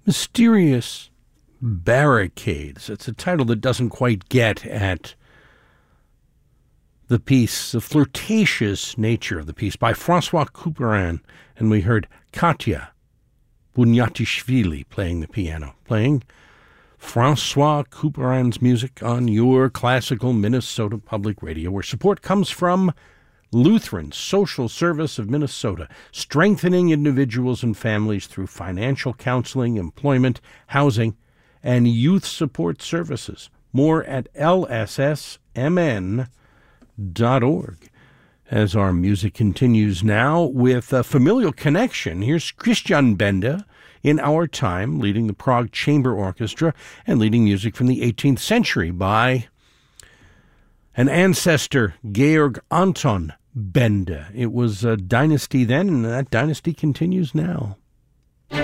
Mysterious Barricades. It's a title that doesn't quite get at the piece, the flirtatious nature of the piece by Francois Couperin, and we heard Katya Bunyatishvili playing the piano, playing Francois Couperin's music on your classical Minnesota Public Radio, where support comes from Lutheran Social Service of Minnesota, strengthening individuals and families through financial counseling, employment, housing, and youth support services. More at lssmn.org. As our music continues now with a familial connection, here's Christian Benda in Our Time, leading the Prague Chamber Orchestra and leading music from the 18th century by an ancestor, Georg Anton Benda. It was a dynasty then, and that dynasty continues now.